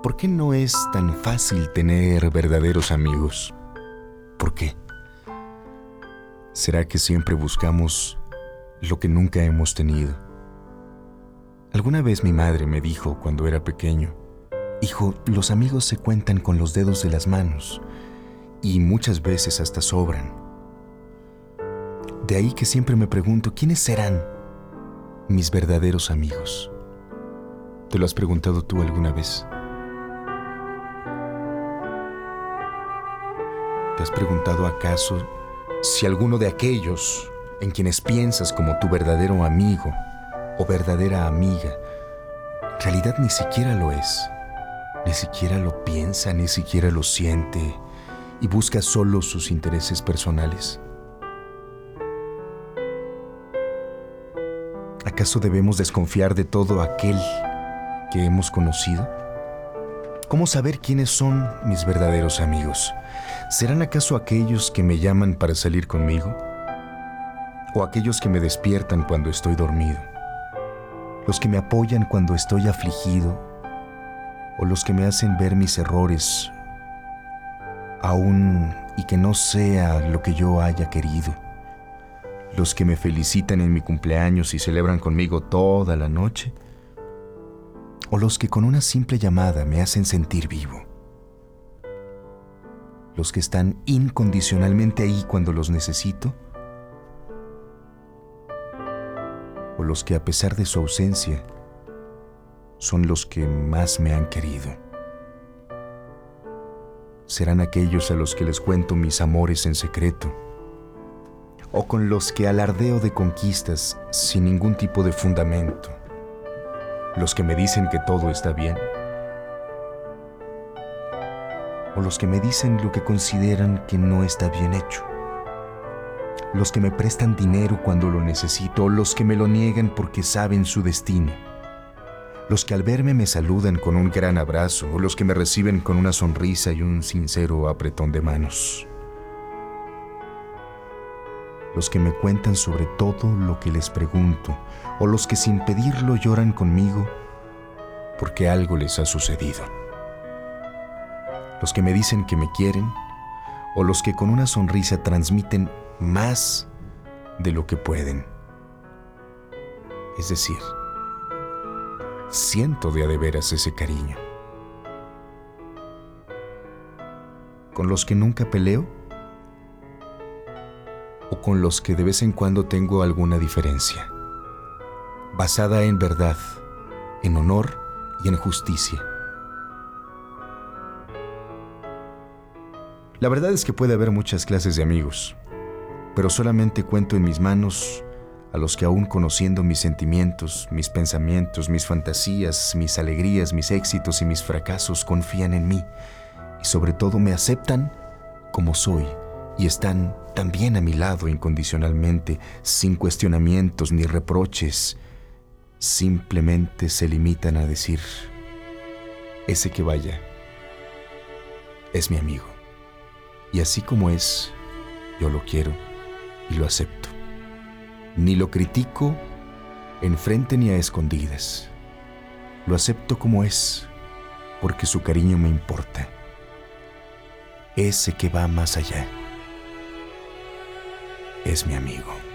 ¿Por qué no es tan fácil tener verdaderos amigos? ¿Por qué? ¿Será que siempre buscamos lo que nunca hemos tenido? Alguna vez mi madre me dijo cuando era pequeño: hijo, los amigos se cuentan con los dedos de las manos y muchas veces hasta sobran. De ahí que siempre me pregunto, ¿quiénes serán mis verdaderos amigos? ¿Te lo has preguntado tú alguna vez? ¿Te has preguntado acaso si alguno de aquellos en quienes piensas como tu verdadero amigo o verdadera amiga, en realidad ni siquiera lo es? Ni siquiera lo piensa, ni siquiera lo siente y busca solo sus intereses personales. ¿Acaso debemos desconfiar de todo aquel que hemos conocido? ¿Cómo saber quiénes son mis verdaderos amigos? ¿Serán acaso aquellos que me llaman para salir conmigo? ¿O aquellos que me despiertan cuando estoy dormido? ¿Los que me apoyan cuando estoy afligido? ¿O los que me hacen ver mis errores, aún y que no sea lo que yo haya querido? ¿Los que me felicitan en mi cumpleaños y celebran conmigo toda la noche? ¿O los que con una simple llamada me hacen sentir vivo? ¿Los que están incondicionalmente ahí cuando los necesito? ¿O los que a pesar de su ausencia son los que más me han querido? ¿Serán aquellos a los que les cuento mis amores en secreto? ¿O con los que alardeo de conquistas sin ningún tipo de fundamento? ¿Los que me dicen que todo está bien? ¿O los que me dicen lo que consideran que no está bien hecho? ¿Los que me prestan dinero cuando lo necesito o los que me lo niegan porque saben su destino? ¿Los que al verme me saludan con un gran abrazo o los que me reciben con una sonrisa y un sincero apretón de manos? ¿Los que me cuentan sobre todo lo que les pregunto o los que sin pedirlo lloran conmigo porque algo les ha sucedido? ¿Los que me dicen que me quieren o los que con una sonrisa transmiten más de lo que pueden? Es decir, siento de a de veras ese cariño. ¿Con los que nunca peleo? ¿O con los que de vez en cuando tengo alguna diferencia, basada en verdad, en honor y en justicia? La verdad es que puede haber muchas clases de amigos, pero solamente cuento en mis manos a los que aún conociendo mis sentimientos, mis pensamientos, mis fantasías, mis alegrías, mis éxitos y mis fracasos confían en mí y sobre todo me aceptan como soy y están también a mi lado incondicionalmente, sin cuestionamientos ni reproches. Simplemente se limitan a decir: ese que vaya es mi amigo. Y así como es, yo lo quiero y lo acepto. Ni lo critico enfrente ni a escondidas. Lo acepto como es, porque su cariño me importa. Ese que va más allá es mi amigo.